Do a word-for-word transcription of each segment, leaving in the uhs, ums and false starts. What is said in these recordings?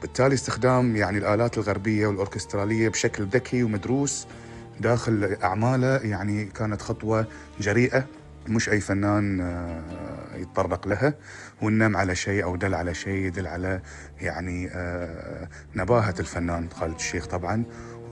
وبالتالي استخدام يعني الآلات الغربية والأوركسترالية بشكل ذكي ومدروس داخل أعماله يعني كانت خطوة جريئة مش أي فنان يتطرق لها، والنم على شيء أو دل على شيء يدل على يعني نباهة الفنان خالد الشيخ طبعا،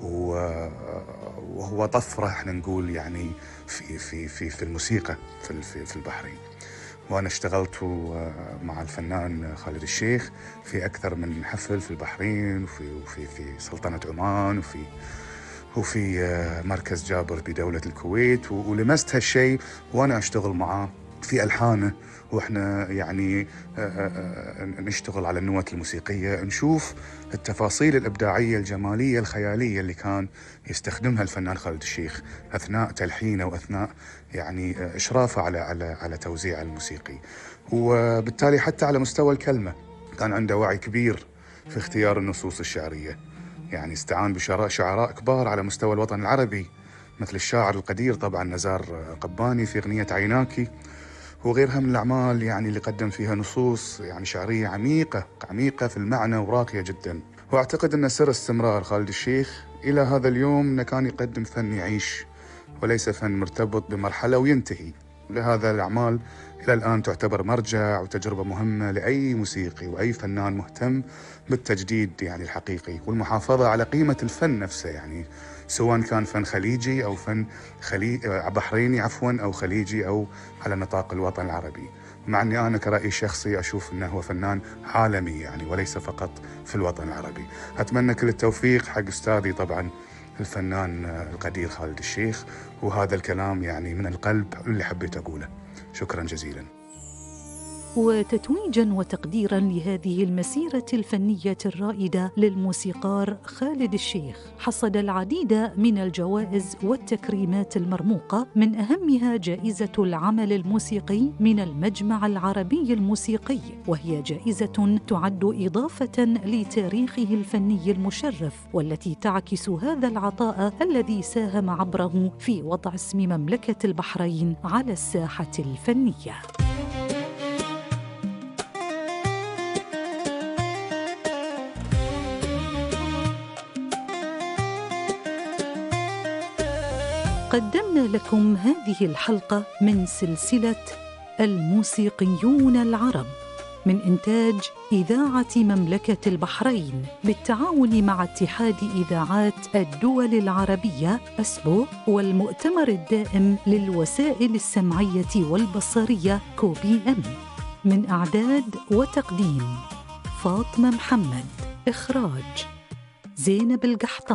وهو طفرة احنا نقول يعني في في في في الموسيقى في في البحرين. وأنا اشتغلت مع الفنان خالد الشيخ في أكثر من حفل في البحرين وفي وفي في سلطنة عمان وفي وفي مركز جابر بدولة الكويت، ولمست هالشيء وأنا أشتغل معاه في ألحانه، وإحنا يعني نشتغل على النوت الموسيقية، نشوف التفاصيل الإبداعية الجمالية الخيالية اللي كان يستخدمها الفنان خالد الشيخ أثناء تلحينه وأثناء يعني إشرافه على على على توزيع الموسيقي. وبالتالي حتى على مستوى الكلمة كان عنده وعي كبير في اختيار النصوص الشعرية، يعني استعان بشعراء كبار على مستوى الوطن العربي مثل الشاعر القدير طبعا نزار قباني في أغنية عيناكي، وغيرها من الأعمال يعني اللي قدم فيها نصوص يعني شعرية عميقة عميقة في المعنى وراقية جدا. وأعتقد أن سر استمرار خالد الشيخ إلى هذا اليوم أنه كان يقدم فن يعيش وليس فن مرتبط بمرحلة وينتهي. لهذا الأعمال إلى الآن تعتبر مرجع وتجربة مهمة لأي موسيقي وأي فنان مهتم بالتجديد يعني الحقيقي والمحافظة على قيمة الفن نفسه، يعني سواء كان فن خليجي أو فن خلي... بحريني عفوا أو خليجي أو على نطاق الوطن العربي. مع أني أنا كرأي شخصي أشوف أنه هو فنان عالمي يعني وليس فقط في الوطن العربي. أتمنى كل التوفيق حق أستاذي طبعا الفنان القدير خالد الشيخ، وهذا الكلام يعني من القلب اللي حبيت أقوله. شكرا جزيلا. وتتويجاً وتقديراً لهذه المسيرة الفنية الرائدة للموسيقار خالد الشيخ، حصد العديد من الجوائز والتكريمات المرموقة، من أهمها جائزة العمل الموسيقي من المجمع العربي الموسيقي، وهي جائزة تعد إضافة لتاريخه الفني المشرف، والتي تعكس هذا العطاء الذي ساهم عبره في وضع اسم مملكة البحرين على الساحة الفنية. قدمنا لكم هذه الحلقة من سلسلة الموسيقيون العرب من إنتاج إذاعة مملكة البحرين بالتعاون مع اتحاد إذاعات الدول العربية أسبو والمؤتمر الدائم للوسائل السمعية والبصرية كوبي أم. من إعداد وتقديم فاطمة محمد، إخراج زينب القحطان.